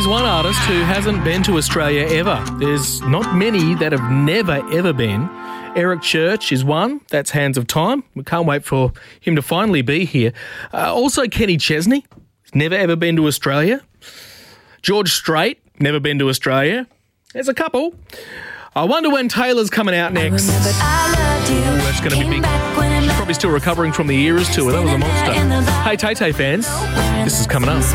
one artist who hasn't been to Australia ever. There's not many that have never, ever been. Eric Church is one. That's Hands of Time. We can't wait for him to finally be here. Also, Kenny Chesney. He's never, ever been to Australia. George Strait. Never been to Australia. There's a couple. I wonder when Taylor's coming out next. That's going to be big. She's probably still recovering from the Eras tour. That was a monster. Hey, Tay-Tay fans, this is coming up.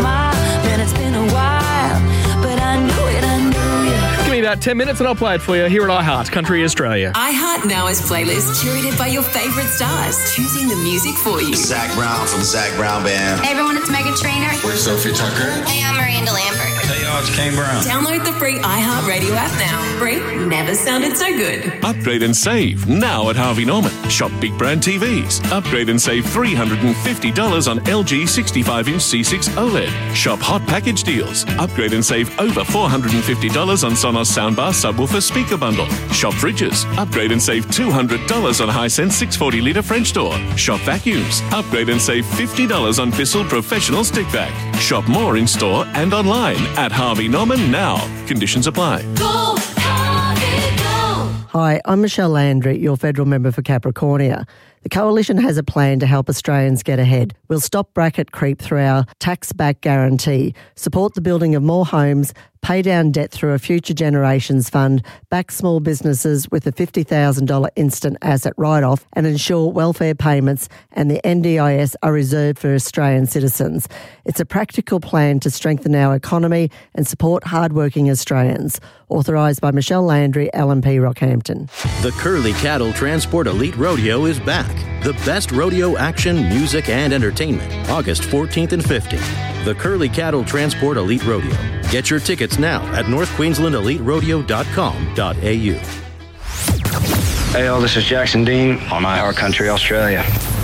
Give me about 10 minutes and I'll play it for you here at iHeart Country Australia. iHeart Now is playlist curated by your favourite stars, choosing the music for you. Zach Brown from the Zach Brown Band. Hey everyone, it's Megan Trainor. We're Sophie Tucker. Hey, I'm Miranda Lambert. Hey y'all, it's Kane Brown. Download the free iHeart Radio app now. Free never sounded so good. Upgrade and save now at Harvey Norman. Shop big brand TVs. Upgrade and save $350 on LG 65-inch C6 OLED. Shop hot package deals. Upgrade and save over $450 on Sonos Soundbar Subwoofer Speaker Bundle. Shop fridges. Upgrade and save $200 on Hisense 640-litre French door. Shop vacuums. Upgrade and save $50 on Bissell Professional Stick Vac. Shop more in store and online at Harvey Norman now. Conditions apply. Go, Harvey, go! Hi, I'm Michelle Landry, your federal member for Capricornia. The Coalition has a plan to help Australians get ahead. We'll stop bracket creep through our tax-back guarantee, support the building of more homes, pay down debt through a Future Generations Fund, back small businesses with a $50,000 instant asset write-off, and ensure welfare payments and the NDIS are reserved for Australian citizens. It's a practical plan to strengthen our economy and support hard-working Australians. Authorised by Michelle Landry, LNP Rockhampton. The Curly Cattle Transport Elite Rodeo is back. The best rodeo action, music and entertainment. August 14th and 15th. The Curly Cattle Transport Elite Rodeo. Get your tickets now at northqueenslandeliterodeo.com.au. Hey, all, this is Jackson Dean on iHeart Country Australia.